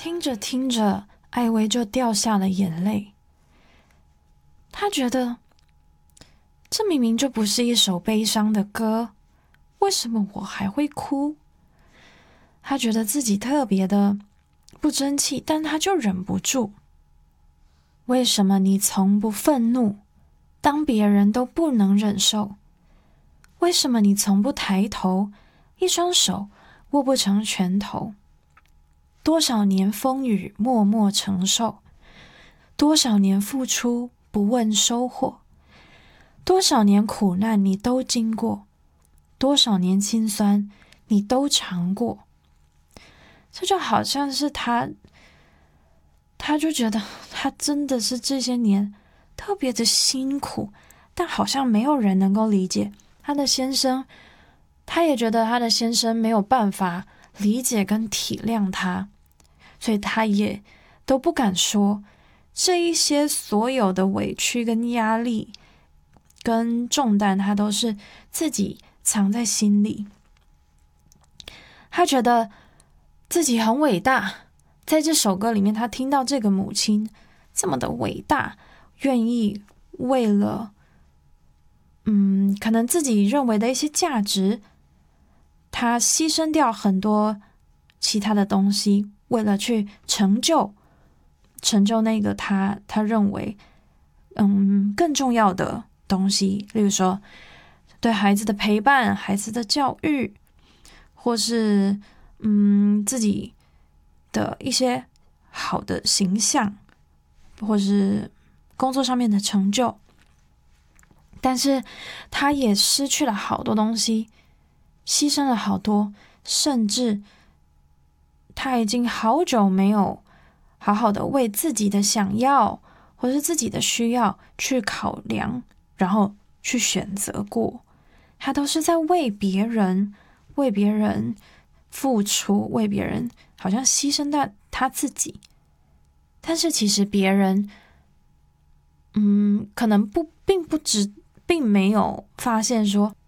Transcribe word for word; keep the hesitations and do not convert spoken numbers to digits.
听着听着，艾薇就掉下了眼泪。她觉得这明明就不是一首悲伤的歌，为什么我还会哭？她觉得自己特别的不争气，但她就忍不住。为什么你从不愤怒，当别人都不能忍受？为什么你从不抬头，一双手握不成拳头？多少年风雨默默承受，多少年付出不问收获，多少年苦难你都经过，多少年辛酸你都尝过。这就好像是他他就觉得他真的是这些年特别的辛苦，但好像没有人能够理解他的先生，他也觉得他的先生没有办法理解跟体谅他，所以他也都不敢说这一些所有的委屈跟压力跟重担，他都是自己藏在心里。他觉得自己很伟大，在这首歌里面他听到这个母亲这么的伟大，愿意为了嗯，可能自己认为的一些价值，他牺牲掉很多其他的东西，为了去成就成就那个他他认为嗯更重要的东西，例如说对孩子的陪伴、孩子的教育，或是嗯自己的一些好的形象，或是工作上面的成就。但是他也失去了好多东西，牺牲了好多，甚至他已经好久没有好好的为自己的想要或是自己的需要去考量，然后去选择过。他都是在为别人为别人付出，为别人好像牺牲到他自己。但是其实别人嗯，可能不并不只并没有发现说